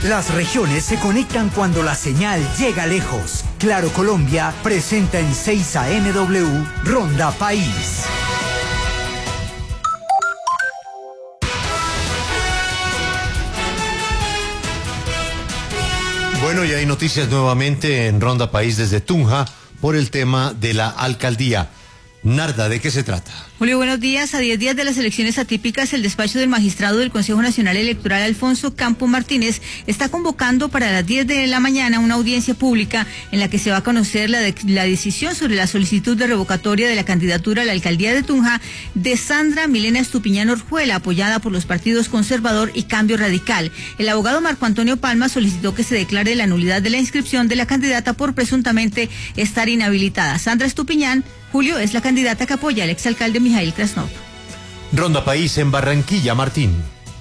Las regiones se conectan cuando la señal llega lejos. Claro Colombia presenta en 6 AMW Ronda País. Bueno, y hay noticias nuevamente en Ronda País desde Tunja por el tema de la alcaldía. Narda, ¿de qué se trata? Julio, buenos días. A 10 días de las elecciones atípicas, el despacho del magistrado del Consejo Nacional Electoral, Alfonso Campo Martínez, está convocando para las 10 de la mañana una audiencia pública en la que se va a conocer la decisión sobre la solicitud de revocatoria de la candidatura a la alcaldía de Tunja de Sandra Milena Estupiñán Orjuela, apoyada por los partidos Conservador y Cambio Radical. El abogado Marco Antonio Palma solicitó que se declare la nulidad de la inscripción de la candidata por presuntamente estar inhabilitada. Sandra Estupiñán, Julio, es la candidata que apoya al exalcalde Mijail Krasnov. Ronda País en Barranquilla, Martín.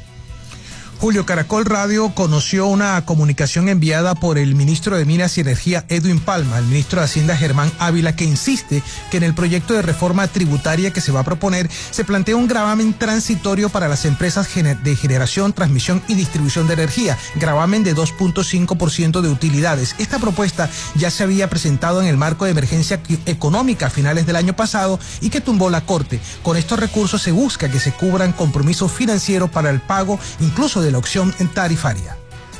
Julio, Caracol Radio conoció una comunicación enviada por el ministro de Minas y Energía, Edwin Palma, al ministro de Hacienda, Germán Ávila, que insiste que en el proyecto de reforma tributaria que se va a proponer se plantea un gravamen transitorio para las empresas de generación, transmisión y distribución de energía, gravamen de 2.5% de utilidades. Esta propuesta ya se había presentado en el marco de emergencia económica a finales del año pasado y que tumbó la Corte. Con estos recursos se busca que se cubran compromisos financieros para el pago incluso de la opción tarifaria.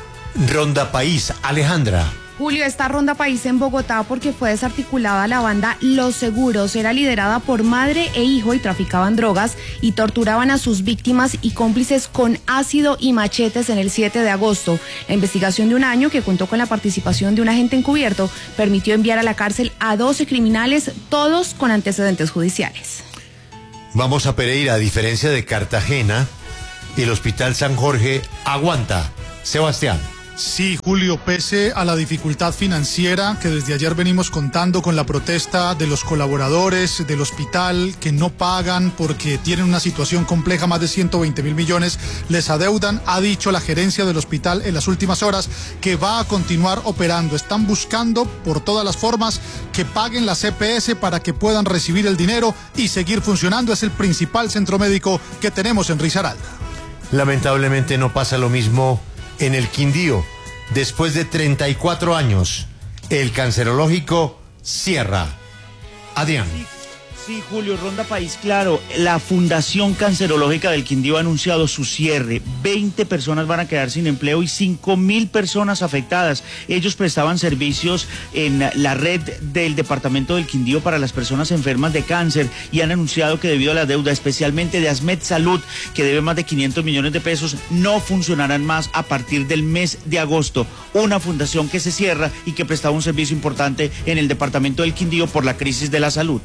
Ronda País, Alejandra. Julio, esta ronda país en Bogotá porque fue desarticulada la banda Los Seguros. Era liderada por madre e hijo y traficaban drogas y torturaban a sus víctimas y cómplices con ácido y machetes en el 7 de agosto. La investigación de un año, que contó con la participación de un agente encubierto, permitió enviar a la cárcel a 12 criminales, todos con antecedentes judiciales. Vamos a Pereira. A diferencia de Cartagena, el Hospital San Jorge aguanta. Sebastián. Sí, Julio, pese a la dificultad financiera que desde ayer venimos contando con la protesta de los colaboradores del hospital que no pagan porque tienen una situación compleja, más de 120.000 millones les adeudan, ha dicho la gerencia del hospital en las últimas horas que va a continuar operando. Están buscando por todas las formas que paguen la CPS para que puedan recibir el dinero y seguir funcionando. Es el principal centro médico que tenemos en Risaralda. Lamentablemente no pasa lo mismo en el Quindío. Después de 34 años, el cancerológico cierra. Adrián. Sí, Julio, Ronda País, claro, la Fundación Cancerológica del Quindío ha anunciado su cierre. 20 personas van a quedar sin empleo y 5.000 personas afectadas. Ellos prestaban servicios en la red del departamento del Quindío para las personas enfermas de cáncer y han anunciado que debido a la deuda, especialmente de Asmed Salud, que debe más de 500 millones de pesos, no funcionarán más a partir del mes de agosto. Una fundación que se cierra y que prestaba un servicio importante en el departamento del Quindío por la crisis de la salud.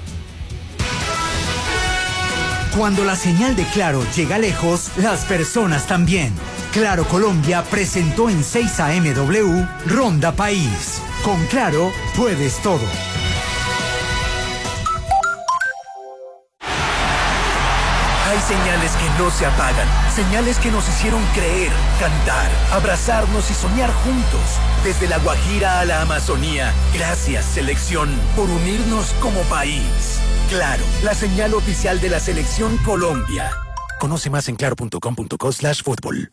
Cuando la señal de Claro llega lejos, las personas también. Claro Colombia presentó en 6 AMW Ronda País. Con Claro puedes todo. Hay señales que no se apagan, señales que nos hicieron creer, cantar, abrazarnos y soñar juntos. Desde la Guajira a la Amazonía, gracias selección por unirnos como país. Claro, la señal oficial de la selección Colombia. Conoce más en claro.com.co/fútbol.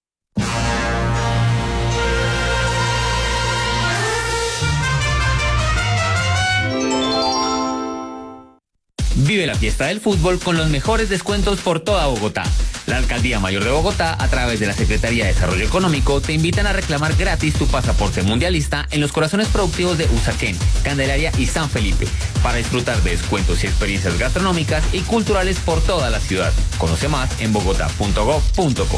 Vive la fiesta del fútbol con los mejores descuentos por toda Bogotá. La Alcaldía Mayor de Bogotá, a través de la Secretaría de Desarrollo Económico, te invitan a reclamar gratis tu pasaporte mundialista en los corazones productivos de Usaquén, Candelaria y San Felipe, para disfrutar de descuentos y experiencias gastronómicas y culturales por toda la ciudad. Conoce más en bogotá.gov.co.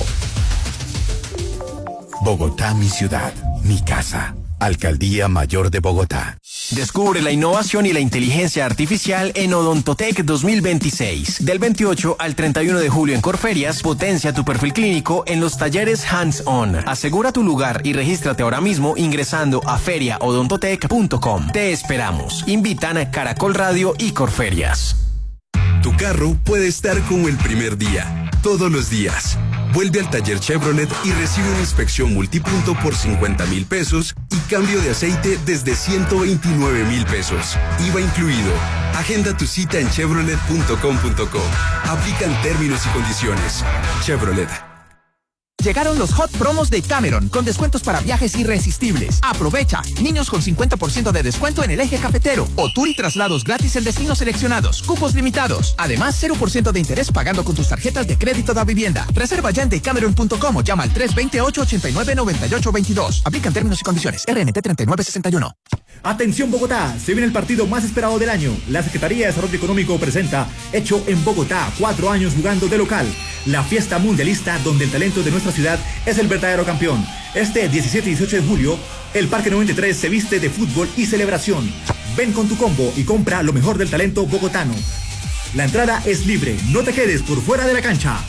Bogotá, mi ciudad, mi casa. Alcaldía Mayor de Bogotá. Descubre la innovación y la inteligencia artificial en Odontotech 2026. Del 28 al 31 de julio en Corferias, potencia tu perfil clínico en los talleres hands-on. Asegura tu lugar y regístrate ahora mismo ingresando a feriaodontotech.com. Te esperamos. Invitan a Caracol Radio y Corferias. Tu carro puede estar como el primer día, todos los días. Vuelve al taller Chevrolet y recibe una inspección multipunto por 50.000 pesos y cambio de aceite desde 129.000 pesos. IVA incluido. Agenda tu cita en chevrolet.com.co. Aplican términos y condiciones. Chevrolet. Llegaron los Hot Promos de Cameron, con descuentos para viajes irresistibles. Aprovecha, niños con 50% de descuento en el eje cafetero, o tour y traslados gratis en destinos seleccionados, cupos limitados. Además, 0% de interés pagando con tus tarjetas de crédito de vivienda. Reserva ya en decameron.com o llama al 328-89-9822. Aplican términos y condiciones. RNT 3961. Atención Bogotá, se viene el partido más esperado del año. La Secretaría de Desarrollo Económico presenta Hecho en Bogotá, 4 años jugando de local. La fiesta mundialista donde el talento de nuestra ciudad es el verdadero campeón. Este 17 y 18 de julio, el Parque 93 se viste de fútbol y celebración. Ven con tu combo y compra lo mejor del talento bogotano. La entrada es libre, no te quedes por fuera de la cancha.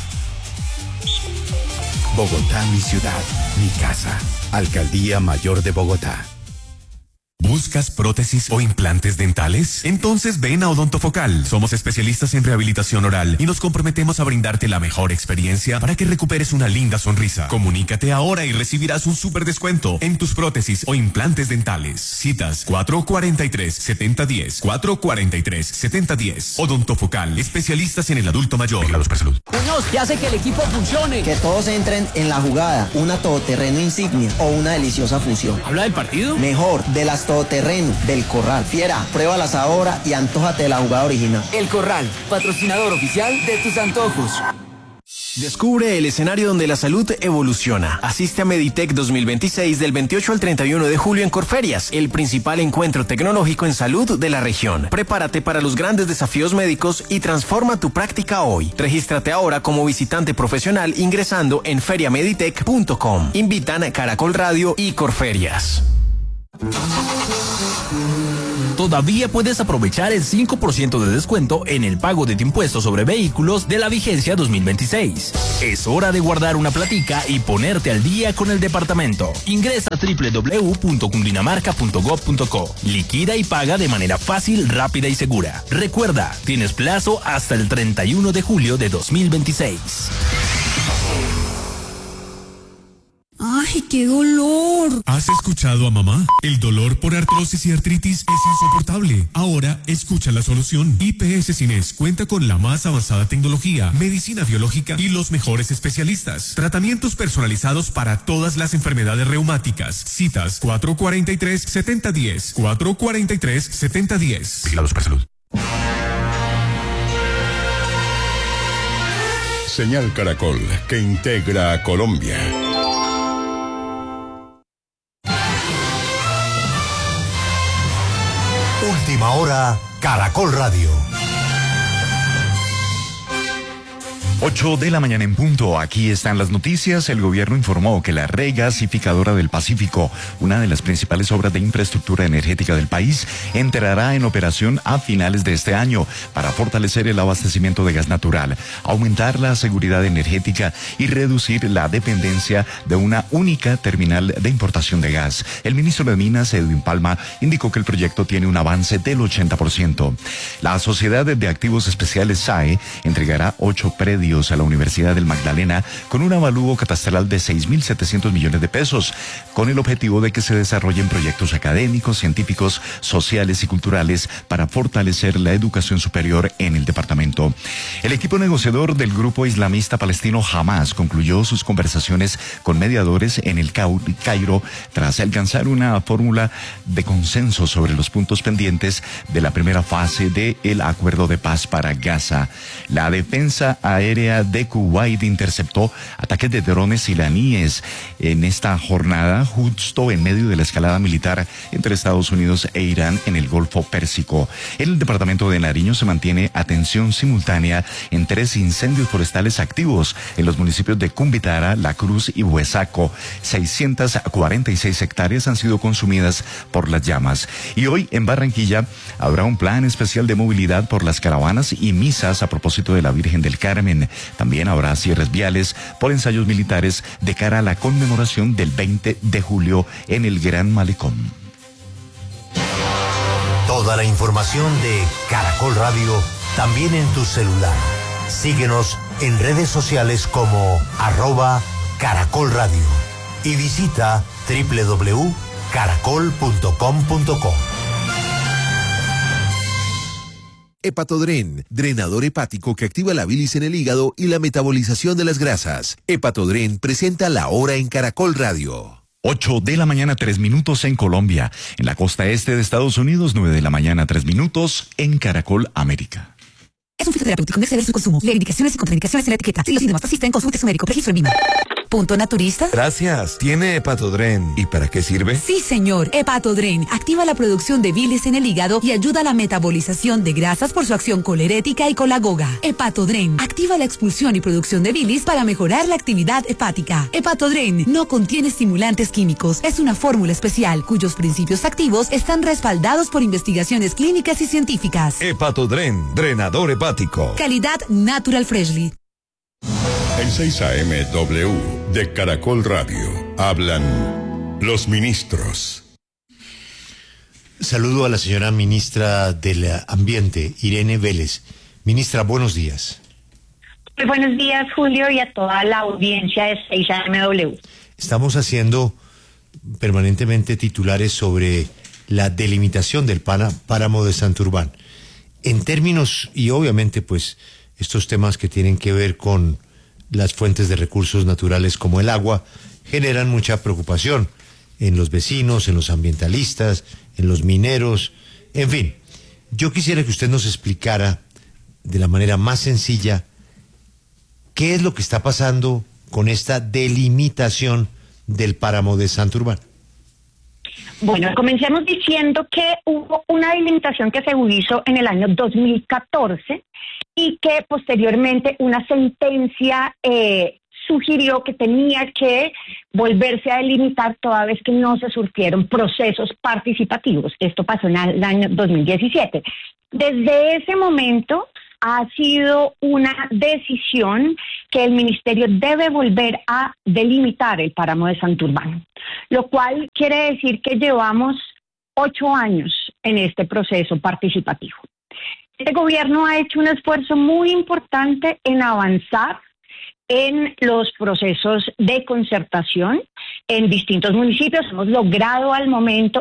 Bogotá, mi ciudad, mi casa. Alcaldía Mayor de Bogotá. ¿Buscas prótesis o implantes dentales? Entonces ven a Odontofocal. Somos especialistas en rehabilitación oral y nos comprometemos a brindarte la mejor experiencia para que recuperes una linda sonrisa. Comunícate ahora y recibirás un súper descuento en tus prótesis o implantes dentales. Citas 443-7010, 443-7010. Odontofocal, especialistas en el adulto mayor. Vigilados por salud. Muñoz, ¿qué hace que el equipo funcione? Que todos entren en la jugada, una todoterreno insignia o una deliciosa fusión. ¿Habla del partido? Mejor, de las todoterreno, del Corral. Fiera, pruébalas ahora y antójate de la jugada original. El Corral, patrocinador oficial de tus antojos. Descubre el escenario donde la salud evoluciona. Asiste a Meditech 2026 del 28 al 31 de julio en Corferias, el principal encuentro tecnológico en salud de la región. Prepárate para los grandes desafíos médicos y transforma tu práctica hoy. Regístrate ahora como visitante profesional ingresando en feriameditech.com. Invitan Caracol Radio y Corferias. Todavía puedes aprovechar el 5% de descuento en el pago de tu impuesto sobre vehículos de la vigencia 2026. Es hora de guardar una platica y ponerte al día con el departamento. Ingresa a www.cundinamarca.gov.co. Liquida y paga de manera fácil, rápida y segura. Recuerda, tienes plazo hasta el 31 de julio de 2026. ¡Ay, qué dolor! ¿Has escuchado a mamá? El dolor por artrosis y artritis es insoportable. Ahora, escucha la solución. IPS Cines cuenta con la más avanzada tecnología, medicina biológica y los mejores especialistas. Tratamientos personalizados para todas las enfermedades reumáticas. Citas 443-7010, 443-7010. Vigilados por salud. Señal Caracol, que integra a Colombia. Última hora, Caracol Radio. 8 de la mañana en punto. Aquí están las noticias. El gobierno informó que la regasificadora del Pacífico, una de las principales obras de infraestructura energética del país, entrará en operación a finales de este año para fortalecer el abastecimiento de gas natural, aumentar la seguridad energética y reducir la dependencia de una única terminal de importación de gas. El ministro de Minas, Edwin Palma, indicó que el proyecto tiene un avance del 80%. La Sociedad de Activos Especiales SAE entregará 8 predios a la Universidad del Magdalena con un avalúo catastral de 6.700 millones de pesos, con el objetivo de que se desarrollen proyectos académicos, científicos, sociales y culturales para fortalecer la educación superior en el departamento. El equipo negociador del grupo islamista palestino Hamas concluyó sus conversaciones con mediadores en el Cairo tras alcanzar una fórmula de consenso sobre los puntos pendientes de la primera fase del acuerdo de paz para Gaza. La defensa aérea de Kuwait interceptó ataques de drones iraníes en esta jornada, justo en medio de la escalada militar entre Estados Unidos e Irán en el Golfo Pérsico. En el departamento de Nariño se mantiene atención simultánea en 3 incendios forestales activos en los municipios de Cumbitara, La Cruz y Huesaco. 646 hectáreas han sido consumidas por las llamas. Y hoy en Barranquilla habrá un plan especial de movilidad por las caravanas y misas a propósito de la Virgen del Carmen. También habrá cierres viales por ensayos militares de cara a la conmemoración del 20 de julio en el Gran Malecón. Toda la información de Caracol Radio también en tu celular. Síguenos en redes sociales como @Caracol Radio y visita www.caracol.com.co. Hepatodren, drenador hepático que activa la bilis en el hígado y la metabolización de las grasas. Hepatodren presenta La Hora en Caracol Radio. 8 de la mañana, 3 minutos en Colombia. En la costa este de Estados Unidos, 9 de la mañana, 3 minutos en Caracol América. Es un fitoterapéutico, no exceder su consumo. Lee indicaciones y contraindicaciones en la etiqueta. Si los síntomas persisten, consulte a su médico. Registro en Lima. ¿Punto naturista? Gracias. ¿Tiene Hepatodren? ¿Y para qué sirve? Sí, señor. Hepatodren activa la producción de bilis en el hígado y ayuda a la metabolización de grasas por su acción colerética y colagoga. Hepatodren activa la expulsión y producción de bilis para mejorar la actividad hepática. Hepatodren no contiene estimulantes químicos. Es una fórmula especial cuyos principios activos están respaldados por investigaciones clínicas y científicas. Hepatodren, drenador hepático. Calidad Natural Freshly. En 6 AM W de Caracol Radio hablan los ministros. Saludo a la señora ministra del Ambiente, Irene Vélez. Ministra, buenos días. Muy buenos días, Julio, y a toda la audiencia de 6 AM W. Estamos haciendo permanentemente titulares sobre la delimitación del páramo de Santurbán. En términos, y obviamente pues estos temas que tienen que ver con las fuentes de recursos naturales como el agua, generan mucha preocupación en los vecinos, en los ambientalistas, en los mineros, en fin. Yo quisiera que usted nos explicara de la manera más sencilla qué es lo que está pasando con esta delimitación del páramo de Santurbán. Bueno, comencemos diciendo que hubo una delimitación que se hizo en el año 2014 y que posteriormente una sentencia sugirió que tenía que volverse a delimitar toda vez que no se surtieron procesos participativos. Esto pasó en el año 2017. Desde ese momento ha sido una decisión que el ministerio debe volver a delimitar el páramo de Santurbán, lo cual quiere decir que llevamos 8 años en este proceso participativo. Este gobierno ha hecho un esfuerzo muy importante en avanzar en los procesos de concertación en distintos municipios. Hemos logrado al momento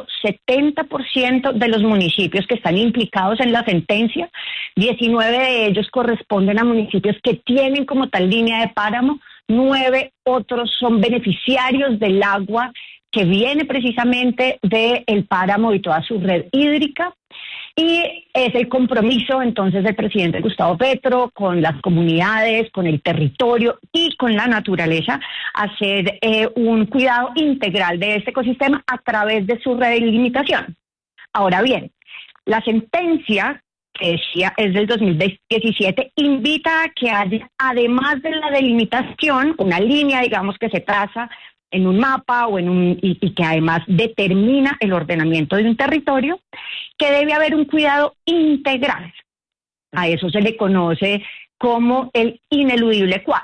70% de los municipios que están implicados en la sentencia. 19 de ellos corresponden a municipios que tienen como tal línea de páramo. 9 otros son beneficiarios del agua que viene precisamente del páramo y toda su red hídrica. Y es el compromiso entonces del presidente Gustavo Petro con las comunidades, con el territorio y con la naturaleza, hacer un cuidado integral de este ecosistema a través de su redelimitación. Ahora bien, la sentencia, que decía es del 2017, invita a que haya, además de la delimitación, una línea, digamos, que se traza en un mapa o y que además determina el ordenamiento de un territorio, que debe haber un cuidado integral. A eso se le conoce como el ineludible 4.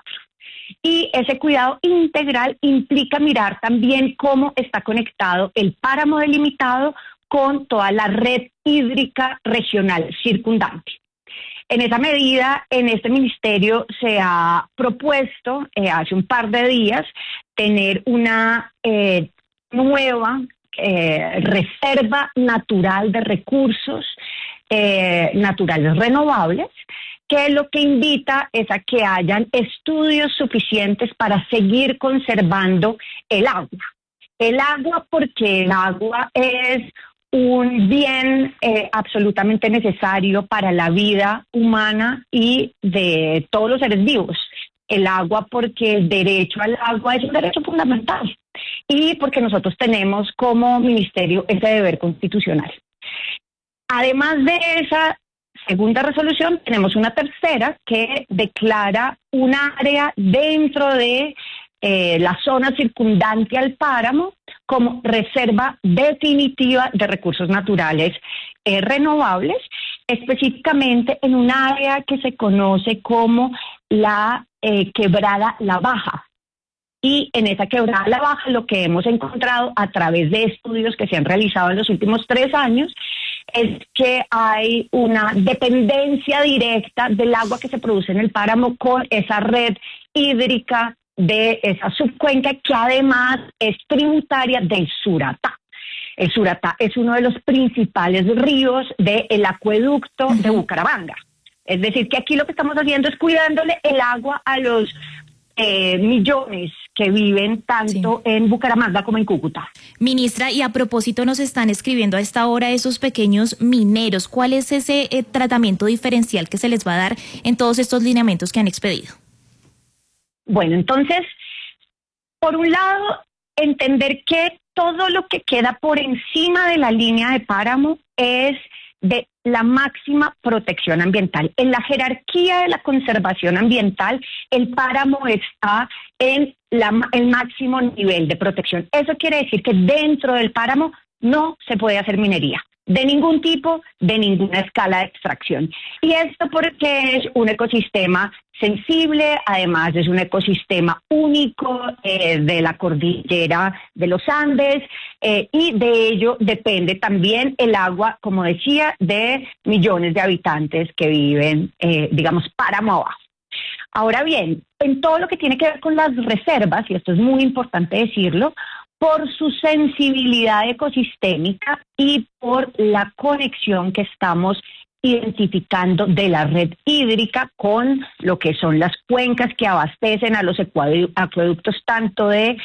Y ese cuidado integral implica mirar también cómo está conectado el páramo delimitado con toda la red hídrica regional circundante. En esa medida, en este ministerio se ha propuesto hace un par de días tener una nueva reserva natural de recursos naturales renovables, que lo que invita es a que hayan estudios suficientes para seguir conservando el agua. El agua, porque el agua es un bien absolutamente necesario para la vida humana y de todos los seres vivos. El agua, porque el derecho al agua es un derecho fundamental y porque nosotros tenemos como ministerio ese deber constitucional. Además de esa segunda resolución, tenemos una tercera que declara un área dentro de la zona circundante al páramo como reserva definitiva de recursos naturales renovables, específicamente en un área que se conoce como la Quebrada La Baja. Y en esa Quebrada La Baja lo que hemos encontrado a través de estudios que se han realizado en los últimos 3 años es que hay una dependencia directa del agua que se produce en el páramo con esa red hídrica de esa subcuenca que además es tributaria del Suratá. El Suratá es uno de los principales ríos del acueducto de Bucaramanga. Es decir, que aquí lo que estamos haciendo es cuidándole el agua a los millones que viven tanto en Bucaramanga como en Cúcuta. Ministra, y a propósito nos están escribiendo a esta hora esos pequeños mineros. ¿Cuál es ese tratamiento diferencial que se les va a dar en todos estos lineamientos que han expedido? Bueno, entonces, por un lado, entender que todo lo que queda por encima de la línea de páramo es de la máxima protección ambiental. En la jerarquía de la conservación ambiental, el páramo está en el máximo nivel de protección. Eso quiere decir que dentro del páramo no se puede hacer minería, de ningún tipo, de ninguna escala de extracción. Y esto porque es un ecosistema sensible, además es un ecosistema único de la cordillera de los Andes, y de ello depende también el agua, como decía, de millones de habitantes que viven, digamos, páramo abajo. Ahora bien, en todo lo que tiene que ver con las reservas, y esto es muy importante decirlo, por su sensibilidad ecosistémica y por la conexión que estamos identificando de la red hídrica con lo que son las cuencas que abastecen a los acueductos tanto de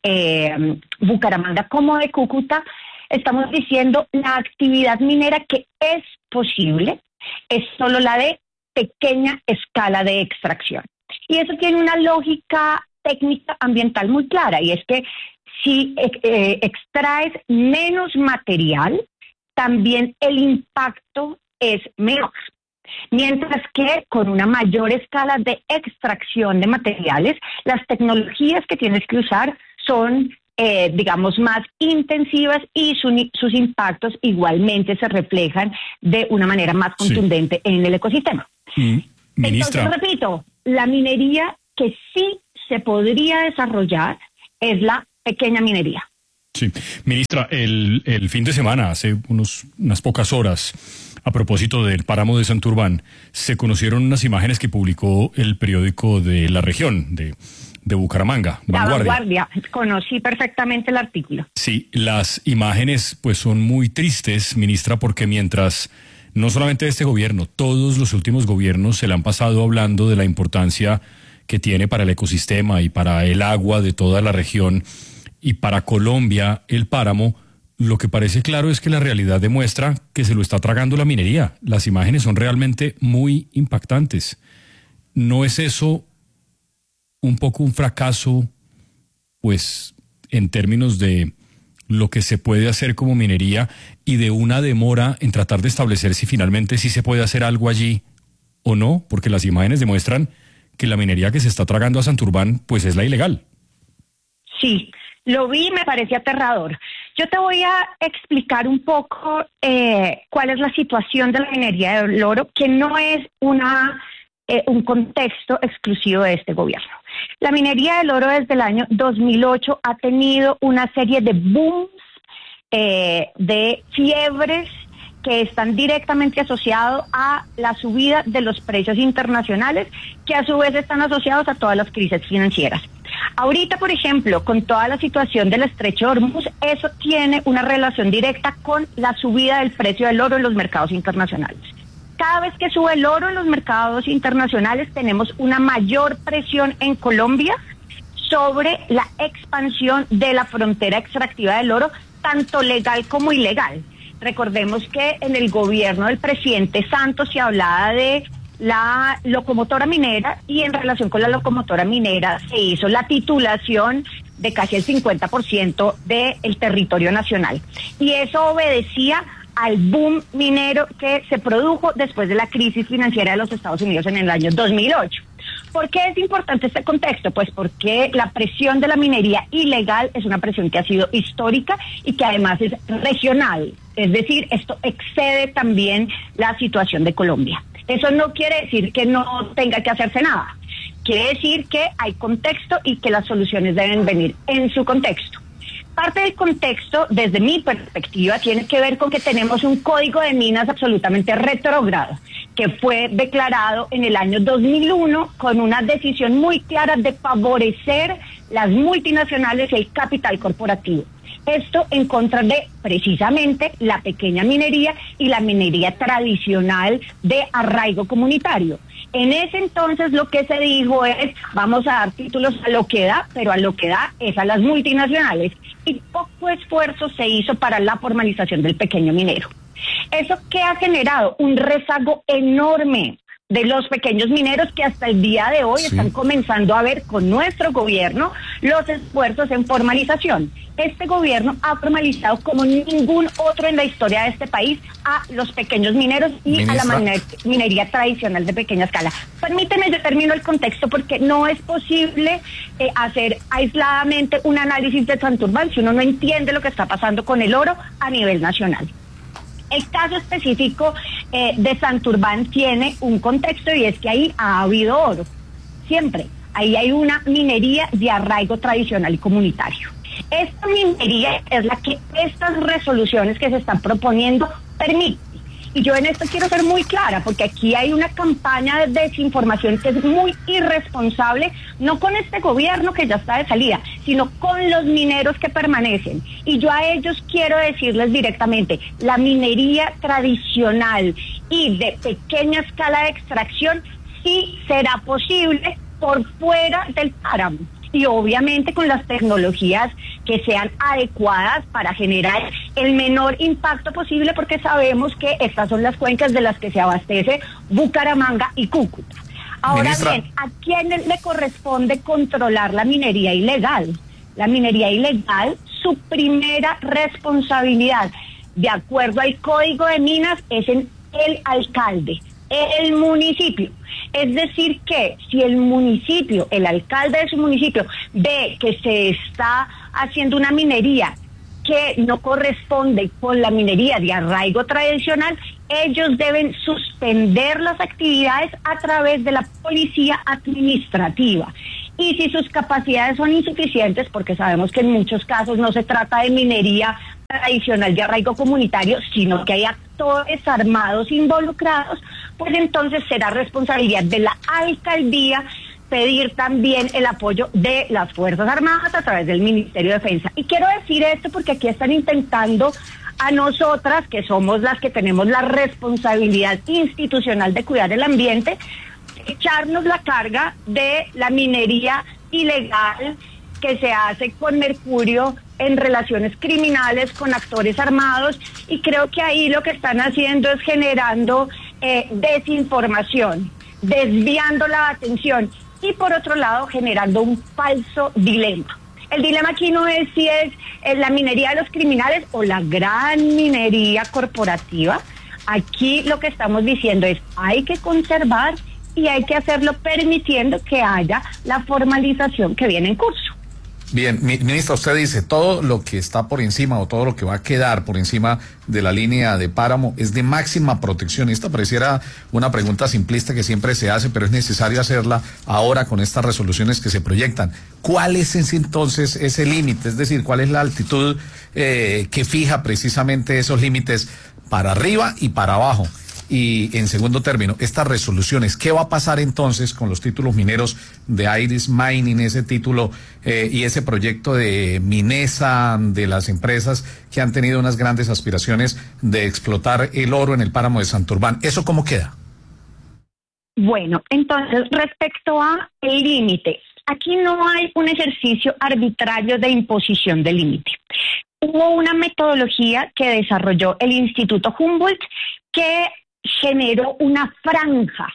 Bucaramanga como de Cúcuta, estamos diciendo la actividad minera que es posible es solo la de pequeña escala de extracción. Y eso tiene una lógica técnica ambiental muy clara, y es que si extraes menos material, también el impacto es menor. Mientras que con una mayor escala de extracción de materiales, las tecnologías que tienes que usar son, digamos, más intensivas y sus impactos igualmente se reflejan de una manera más contundente en el ecosistema. Ministra. Entonces, repito, la minería que sí se podría desarrollar es la pequeña minería. Sí, ministra, el fin de semana, hace unas pocas horas, a propósito del páramo de Santurbán, se conocieron unas imágenes que publicó el periódico de la región, de Bucaramanga, Vanguardia. La Vanguardia, conocí perfectamente el artículo. Sí, las imágenes pues son muy tristes, ministra, porque mientras no solamente este gobierno, todos los últimos gobiernos se le han pasado hablando de la importancia que tiene para el ecosistema y para el agua de toda la región y para Colombia el páramo, lo que parece claro es que la realidad demuestra que se lo está tragando la minería. Las imágenes son realmente muy impactantes. ¿No es eso un poco un fracaso, pues, en términos de lo que se puede hacer como minería y de una demora en tratar de establecer si finalmente sí se puede hacer algo allí o no? Porque las imágenes demuestran que la minería que se está tragando a Santurbán, pues es la ilegal. Sí, lo vi y me parece aterrador. Yo te voy a explicar un poco cuál es la situación de la minería del oro, que no es un contexto exclusivo de este gobierno. La minería del oro desde el año 2008 ha tenido una serie de booms, de fiebres que están directamente asociados a la subida de los precios internacionales, que a su vez están asociados a todas las crisis financieras. Ahorita, por ejemplo, con toda la situación del estrecho de Hormuz, eso tiene una relación directa con la subida del precio del oro en los mercados internacionales. Cada vez que sube el oro en los mercados internacionales, tenemos una mayor presión en Colombia sobre la expansión de la frontera extractiva del oro, tanto legal como ilegal. Recordemos que en el gobierno del presidente Santos se hablaba de la locomotora minera, y en relación con la locomotora minera se hizo la titulación de casi el 50% del territorio nacional. Y eso obedecía al boom minero que se produjo después de la crisis financiera de los Estados Unidos en el año 2008. ¿Por qué es importante este contexto? Pues porque la presión de la minería ilegal es una presión que ha sido histórica y que además es regional. Es decir, esto excede también la situación de Colombia. Eso no quiere decir que no tenga que hacerse nada. Quiere decir que hay contexto y que las soluciones deben venir en su contexto. Parte del contexto, desde mi perspectiva, tiene que ver con que tenemos un código de minas absolutamente retrógrado, que fue declarado en el año 2001 con una decisión muy clara de favorecer las multinacionales y el capital corporativo. Esto en contra de precisamente la pequeña minería y la minería tradicional de arraigo comunitario. En ese entonces lo que se dijo es, vamos a dar títulos a lo que da, pero a lo que da es a las multinacionales. Y poco esfuerzo se hizo para la formalización del pequeño minero. ¿Eso qué ha generado? Un rezago enorme de los pequeños mineros que hasta el día de hoy están comenzando a ver con nuestro gobierno los esfuerzos en formalización. Este gobierno ha formalizado como ningún otro en la historia de este país a los pequeños mineros y a la minería tradicional de pequeña escala. Permíteme, yo termino el contexto porque no es posible hacer aisladamente un análisis de Santurbán si uno no entiende lo que está pasando con el oro a nivel nacional. El caso específico de Santurbán tiene un contexto y es que ahí ha habido oro, siempre. Ahí hay una minería de arraigo tradicional y comunitario. Esta minería es la que estas resoluciones que se están proponiendo permiten. Y yo en esto quiero ser muy clara, porque aquí hay una campaña de desinformación que es muy irresponsable, no con este gobierno que ya está de salida, sino con los mineros que permanecen. Y yo a ellos quiero decirles directamente, la minería tradicional y de pequeña escala de extracción sí será posible por fuera del páramo. Y obviamente con las tecnologías que sean adecuadas para generar el menor impacto posible, porque sabemos que estas son las cuencas de las que se abastece Bucaramanga y Cúcuta. Ahora Ministra, bien, ¿a quién le corresponde controlar la minería ilegal? La minería ilegal, su primera responsabilidad, de acuerdo al Código de Minas, es en el alcalde, el municipio. Es decir que si el municipio, el alcalde de su municipio, ve que se está haciendo una minería que no corresponde con la minería de arraigo tradicional, ellos deben suspender las actividades a través de la policía administrativa. Y si sus capacidades son insuficientes, porque sabemos que en muchos casos no se trata de minería tradicional de arraigo comunitario, sino que hay actores armados involucrados, pues entonces será responsabilidad de la alcaldía pedir también el apoyo de las Fuerzas Armadas a través del Ministerio de Defensa. Y quiero decir esto porque aquí están intentando a nosotras, que somos las que tenemos la responsabilidad institucional de cuidar el ambiente, echarnos la carga de la minería ilegal que se hace con mercurio en relaciones criminales con actores armados, y creo que ahí lo que están haciendo es generando desinformación, desviando la atención y por otro lado generando un falso dilema. El dilema aquí no es si es la minería de los criminales o la gran minería corporativa. Aquí lo que estamos diciendo es hay que conservar y hay que hacerlo permitiendo que haya la formalización que viene en curso. bien, ministra, usted dice todo lo que está por encima o todo lo que va a quedar por encima de la línea de páramo es de máxima protección. Esta pareciera una pregunta simplista que siempre se hace, pero es necesario hacerla ahora con estas resoluciones que se proyectan. ¿Cuál es entonces ese límite? Es decir, ¿cuál es la altitud que fija precisamente esos límites para arriba y para abajo? Y en segundo término, estas resoluciones, ¿qué va a pasar entonces con los títulos mineros de Iris Mining, ese título y ese proyecto de Minesa de las empresas que han tenido unas grandes aspiraciones de explotar el oro en el páramo de Santurbán? ¿Eso cómo queda? Bueno, entonces, respecto a el límite, aquí no hay un ejercicio arbitrario de imposición de límite. Hubo una metodología que desarrolló el Instituto Humboldt que generó una franja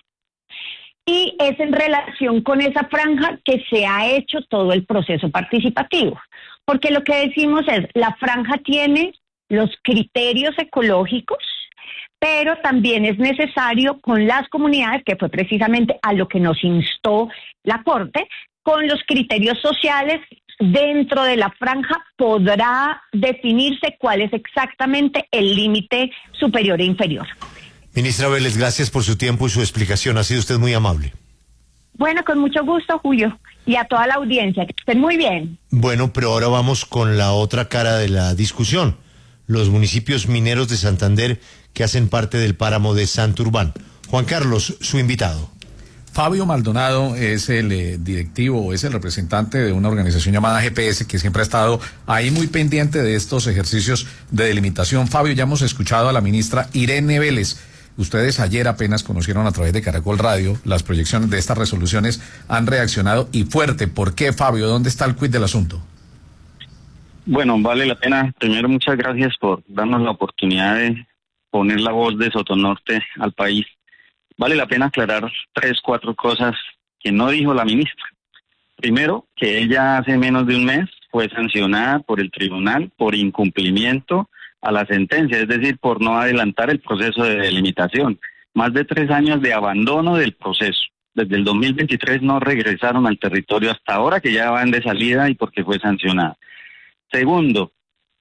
y es en relación con esa franja que se ha hecho todo el proceso participativo, porque lo que decimos es la franja tiene los criterios ecológicos, pero también es necesario con las comunidades, que fue precisamente a lo que nos instó la Corte, con los criterios sociales. Dentro de la franja podrá definirse cuál es exactamente el límite superior e inferior. Ministra Vélez, gracias por su tiempo y su explicación. Ha sido usted muy amable. Bueno, con mucho gusto, Julio, y a toda la audiencia. Que estén muy bien. Bueno, pero ahora vamos con la otra cara de la discusión. Los municipios mineros de Santander que hacen parte del páramo de Santurbán. Juan Carlos, su invitado. Fabio Maldonado es el directivo, es el representante de una organización llamada GPS que siempre ha estado ahí muy pendiente de estos ejercicios de delimitación. Fabio, ya hemos escuchado a la ministra Irene Vélez. Ustedes ayer apenas conocieron a través de Caracol Radio las proyecciones de estas resoluciones, han reaccionado y fuerte. ¿Por qué, Fabio? ¿Dónde está el quid del asunto? Bueno, vale la pena. Primero, muchas gracias por darnos la oportunidad de poner la voz de Sotonorte al país. Vale la pena aclarar 3-4 cosas que no dijo la ministra. Primero, que ella hace menos de un mes fue sancionada por el tribunal por incumplimiento a la sentencia, es decir, por no adelantar el proceso de delimitación. Más de 3 años de abandono del proceso. Desde el 2023 no regresaron al territorio hasta ahora, que ya van de salida y porque fue sancionada. Segundo,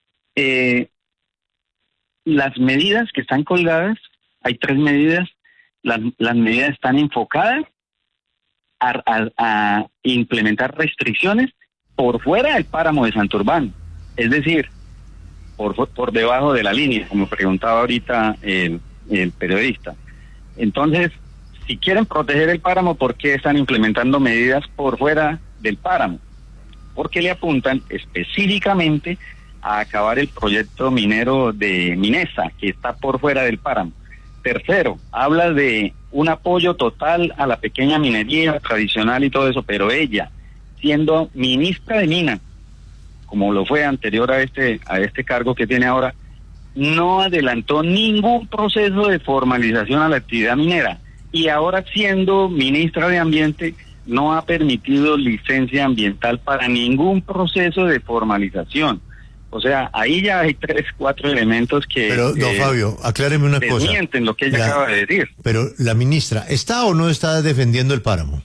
las medidas que están colgadas, hay 3 medidas, las medidas están enfocadas a implementar restricciones por fuera del páramo de Santurbán, es decir, por debajo de la línea, como preguntaba ahorita el periodista. Entonces, si quieren proteger el páramo, ¿por qué están implementando medidas por fuera del páramo? Porque le apuntan específicamente a acabar el proyecto minero de Minesa, que está por fuera del páramo. Tercero, habla de un apoyo total a la pequeña minería tradicional y todo eso, pero ella, siendo ministra de Minas, como lo fue anterior a este cargo que tiene ahora, no adelantó ningún proceso de formalización a la actividad minera. Y ahora, siendo ministra de Ambiente, no ha permitido licencia ambiental para ningún proceso de formalización. O sea, ahí ya hay 3-4 elementos que... Pero, don Fabio, acláreme una cosa. Desmienten lo que ella acaba de decir. Pero la ministra, ¿está o no está defendiendo el páramo?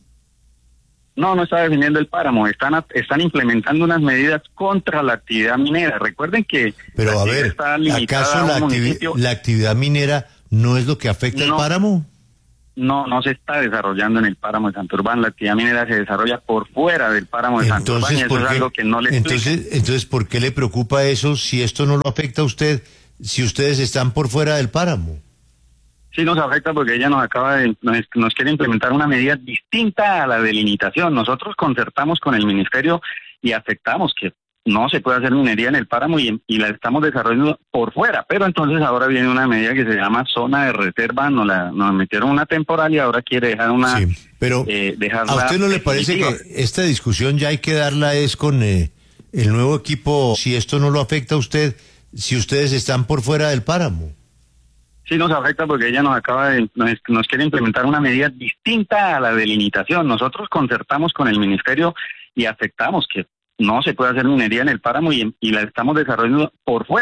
No está defendiendo el páramo. Están implementando unas medidas contra la actividad minera. Recuerden que... Pero a ver, ¿acaso la actividad minera no es lo que afecta el páramo? No se está desarrollando en el páramo de Santurbán. La actividad minera se desarrolla por fuera del páramo de Santurbán, y eso es algo que no le explica. Entonces, ¿por qué le preocupa eso si esto no lo afecta a usted, si ustedes están por fuera del páramo? Sí nos afecta porque ella nos quiere implementar una medida distinta a la delimitación. Nosotros concertamos con el ministerio y aceptamos que no se puede hacer minería en el páramo y la estamos desarrollando por fuera, pero entonces ahora viene una medida que se llama zona de reserva, nos metieron una temporal y ahora quiere dejar una... Sí, pero ¿a usted no le parece que esta discusión ya hay que darla es con el nuevo equipo, si esto no lo afecta a usted, si ustedes están por fuera del páramo? Sí nos afecta porque ella nos quiere implementar una medida distinta a la delimitación. Nosotros concertamos con el ministerio y aceptamos que no se puede hacer minería en el páramo y la estamos desarrollando por fuera.